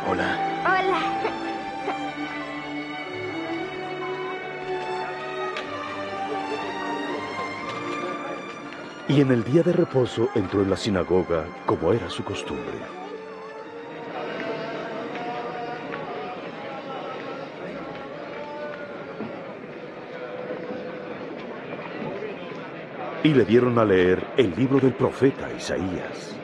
Hola. Hola. Y en el día de reposo entró en la sinagoga, como era su costumbre. Y le dieron a leer el libro del profeta Isaías.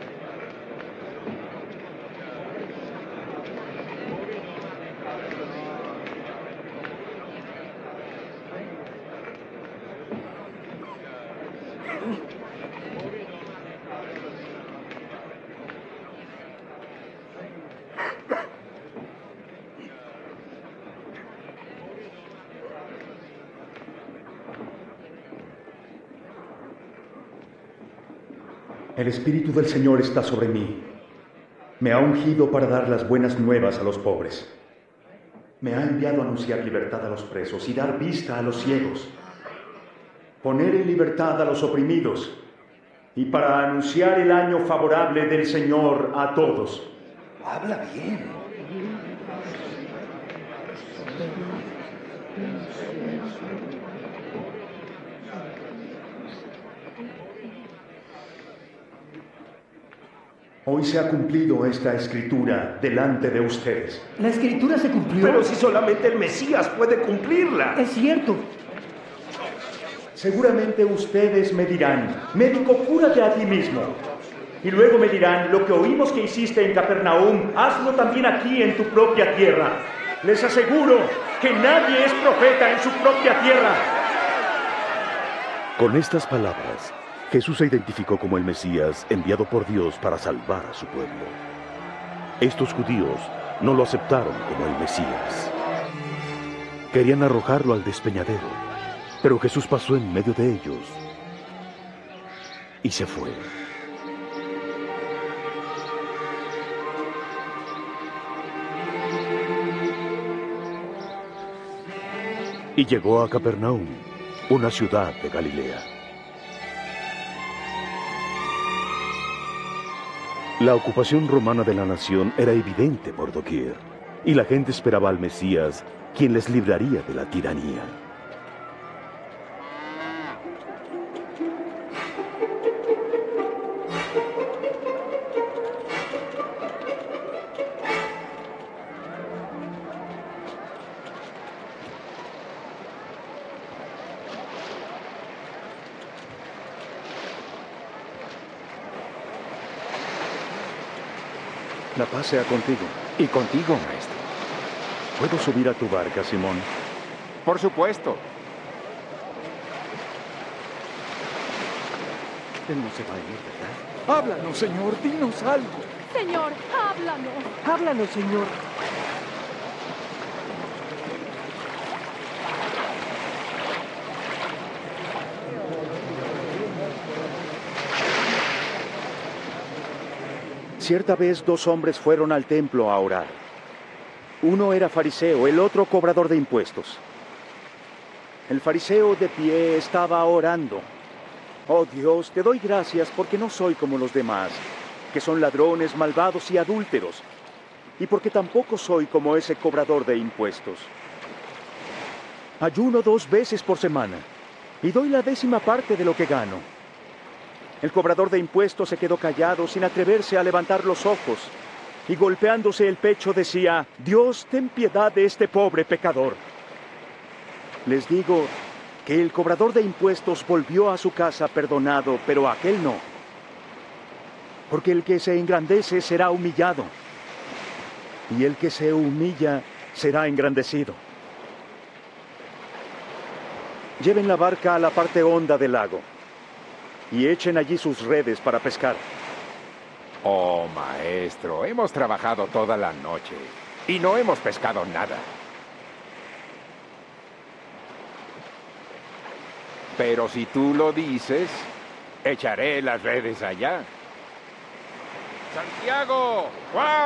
El Espíritu del Señor está sobre mí. Me ha ungido para dar las buenas nuevas a los pobres. Me ha enviado a anunciar libertad a los presos y dar vista a los ciegos. Poner en libertad a los oprimidos y para anunciar el año favorable del Señor a todos. Habla bien. Hoy se ha cumplido esta escritura delante de ustedes. La escritura se cumplió. Pero si solamente el Mesías puede cumplirla. Es cierto. Seguramente ustedes me dirán, médico, cúrate a ti mismo. Y luego me dirán, lo que oímos que hiciste en Capernaum, hazlo también aquí en tu propia tierra. Les aseguro que nadie es profeta en su propia tierra. Con estas palabras, Jesús se identificó como el Mesías enviado por Dios para salvar a su pueblo. Estos judíos no lo aceptaron como el Mesías. Querían arrojarlo al despeñadero, pero Jesús pasó en medio de ellos y se fue. Y llegó a Capernaum, una ciudad de Galilea. La ocupación romana de la nación era evidente por doquier, y la gente esperaba al Mesías, quien les libraría de la tiranía. La paz sea contigo. Y contigo, maestro. ¿Puedo subir a tu barca, Simón? Por supuesto. Él no se va a ir, ¿verdad? Háblanos, Señor. Dinos algo. Señor, háblanos. Háblanos, Señor. Cierta vez 2 hombres fueron al templo a orar. Uno era fariseo, el otro cobrador de impuestos. El fariseo de pie estaba orando. Oh Dios, te doy gracias porque no soy como los demás, que son ladrones, malvados y adúlteros, y porque tampoco soy como ese cobrador de impuestos. Ayuno 2 veces por semana y doy la 10ª parte de lo que gano. El cobrador de impuestos se quedó callado sin atreverse a levantar los ojos y golpeándose el pecho decía, Dios, ten piedad de este pobre pecador. Les digo que el cobrador de impuestos volvió a su casa perdonado, pero aquel no. Porque el que se engrandece será humillado, y el que se humilla será engrandecido. Lleven la barca a la parte honda del lago y echen allí sus redes para pescar. Oh, maestro, hemos trabajado toda la noche y no hemos pescado nada. Pero si tú lo dices, echaré las redes allá. ¡Santiago! ¡Juan!